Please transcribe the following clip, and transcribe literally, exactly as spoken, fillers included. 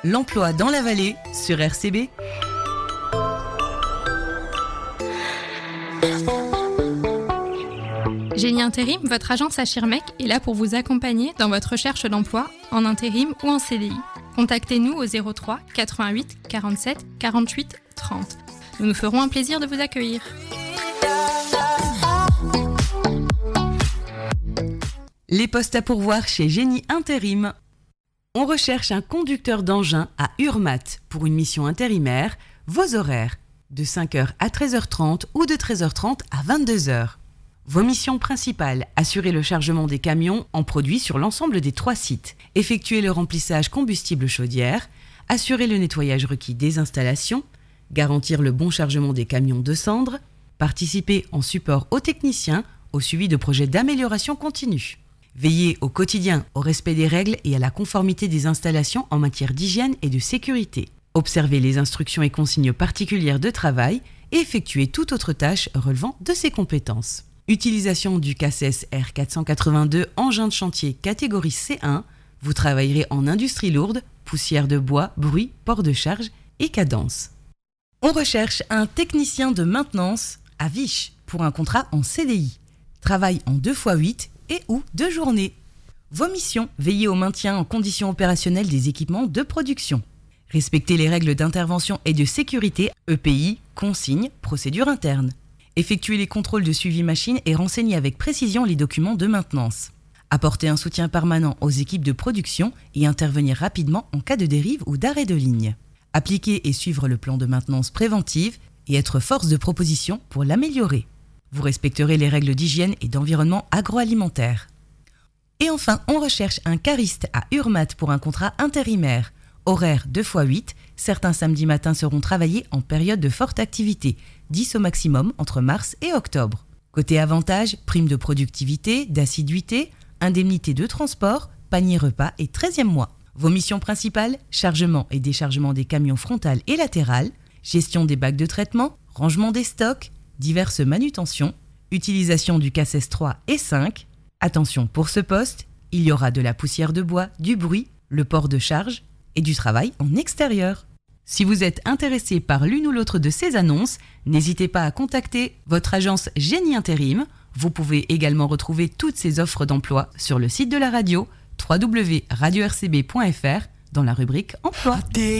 L'emploi dans la vallée sur R C B. Génie Intérim, votre agence à Schirmeck est là pour vous accompagner dans votre recherche d'emploi en intérim ou en C D I. Contactez-nous au zéro trois quatre-vingt-huit quarante-sept quarante-huit trente. Nous nous ferons un plaisir de vous accueillir. Les postes à pourvoir chez Génie Intérim. On recherche un conducteur d'engin à Urmat pour une mission intérimaire. Vos horaires, de cinq heures à treize heures trente ou de treize heures trente à vingt-deux heures. Vos missions principales, assurer le chargement des camions en produits sur l'ensemble des trois sites, effectuer le remplissage combustible chaudière, assurer le nettoyage requis des installations, garantir le bon chargement des camions de cendres, participer en support aux techniciens au suivi de projets d'amélioration continue. Veiller au quotidien au respect des règles et à la conformité des installations en matière d'hygiène et de sécurité. Observer les instructions et consignes particulières de travail et effectuer toute autre tâche relevant de ses compétences. Utilisation du C A S S R quatre cent quatre-vingt-deux engin de chantier catégorie C un. Vous travaillerez en industrie lourde, poussière de bois, bruit, port de charge et cadence. On recherche un technicien de maintenance à Viche pour un contrat en C D I. Travail en deux fois huit et ou deux journées. Vos missions, veiller au maintien en conditions opérationnelles des équipements de production. Respecter les règles d'intervention et de sécurité, E P I, consignes, procédures internes. Effectuer les contrôles de suivi machine et renseigner avec précision les documents de maintenance. Apporter un soutien permanent aux équipes de production et intervenir rapidement en cas de dérive ou d'arrêt de ligne. Appliquer et suivre le plan de maintenance préventive et être force de proposition pour l'améliorer. Vous respecterez les règles d'hygiène et d'environnement agroalimentaire. Et enfin, on recherche un cariste à Urmat pour un contrat intérimaire. Horaire deux fois huit, certains samedis matins seront travaillés en période de forte activité, dix au maximum entre mars et octobre. Côté avantages, prime de productivité, d'assiduité, indemnité de transport, panier repas et treizième mois. Vos missions principales, chargement et déchargement des camions frontal et latéral, gestion des bacs de traitement, rangement des stocks, diverses manutentions, utilisation du C A S S trois et cinq. Attention pour ce poste, il y aura de la poussière de bois, du bruit, le port de charge et du travail en extérieur. Si vous êtes intéressé par l'une ou l'autre de ces annonces, n'hésitez pas à contacter votre agence Génie Intérim. Vous pouvez également retrouver toutes ces offres d'emploi sur le site de la radio w w w point radio r c b point f r dans la rubrique Emploi.